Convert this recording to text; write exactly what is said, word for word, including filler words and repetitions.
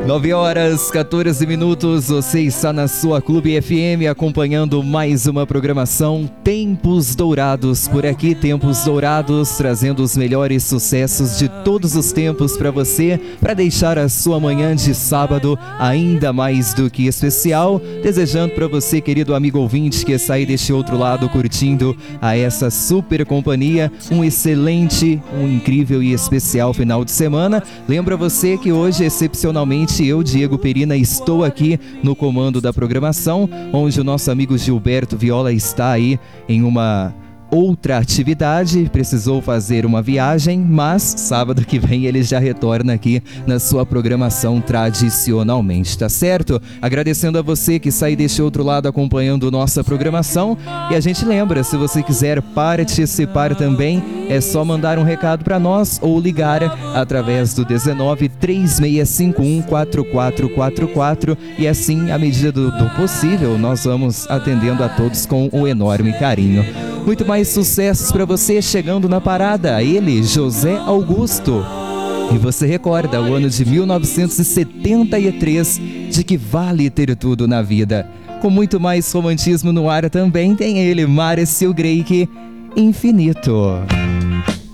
nove horas, quatorze minutos, você está na sua Clube F M acompanhando mais uma programação Tempos Dourados por aqui, Tempos Dourados trazendo os melhores sucessos de todos os tempos para você, para deixar a sua manhã de sábado ainda mais do que especial, desejando para você, querido amigo ouvinte que está aí deste outro lado curtindo a essa super companhia, um excelente, um incrível e especial final de semana. Lembra você que hoje, excepcionalmente, eu, Diego Perina, estou aqui no comando da programação, onde o nosso amigo Gilberto Viola está aí em uma outra atividade, precisou fazer uma viagem, mas sábado que vem ele já retorna aqui na sua programação tradicionalmente, tá certo? Agradecendo a você que sai deste outro lado acompanhando nossa programação, e a gente lembra, se você quiser participar também, é só mandar um recado para nós ou ligar através do dezenove, três seis cinco um, quatro quatro quatro quatro, e assim, à medida do, do possível, nós vamos atendendo a todos com um enorme carinho. Muito mais sucessos para você chegando na parada, ele, José Augusto. E você recorda o ano de mil novecentos e setenta e três, de que vale ter tudo na vida. Com muito mais romantismo no ar também tem ele, Márcio Greik, Infinito.